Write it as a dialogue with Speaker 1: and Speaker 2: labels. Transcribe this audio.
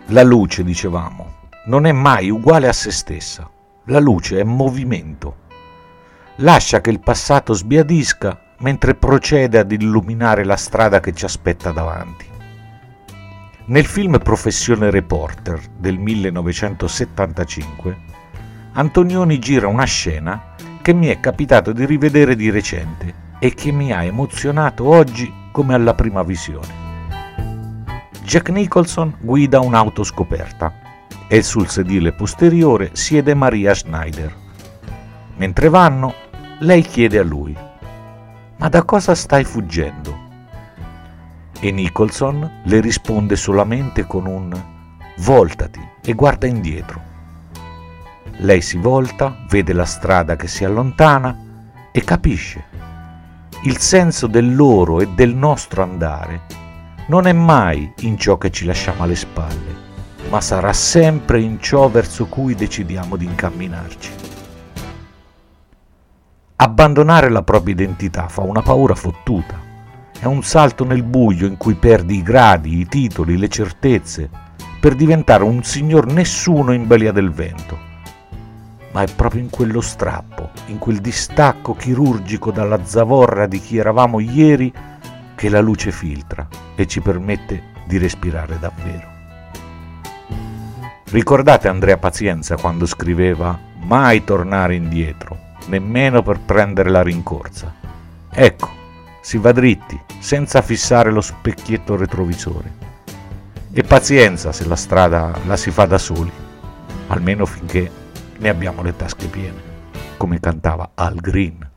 Speaker 1: La luce, dicevamo, non è mai uguale a se stessa. La luce è movimento. Lascia che il passato sbiadisca mentre procede ad illuminare la strada che ci aspetta davanti. Nel film Professione Reporter del 1975, Antonioni gira una scena che mi è capitato di rivedere di recente e che mi ha emozionato oggi come alla prima visione. Jack Nicholson guida un'auto scoperta e sul sedile posteriore siede Maria Schneider. Mentre vanno, lei chiede a lui: «Ma da cosa stai fuggendo?» E Nicholson le risponde solamente con un «Voltati e guarda indietro». Lei si volta, vede la strada che si allontana e capisce. Il senso del loro e del nostro andare non è mai in ciò che ci lasciamo alle spalle, ma sarà sempre in ciò verso cui decidiamo di incamminarci. Abbandonare la propria identità fa una paura fottuta. È un salto nel buio in cui perdi i gradi, i titoli, le certezze, per diventare un signor nessuno in balia del vento. Ma è proprio in quello strappo, in quel distacco chirurgico dalla zavorra di chi eravamo ieri, che la luce filtra e ci permette di respirare davvero. Ricordate Andrea Pazienza quando scriveva «Mai tornare indietro, nemmeno per prendere la rincorsa». Ecco, si va dritti, senza fissare lo specchietto retrovisore. E pazienza se la strada la si fa da soli, almeno finché ne abbiamo le tasche piene, come cantava Al Green.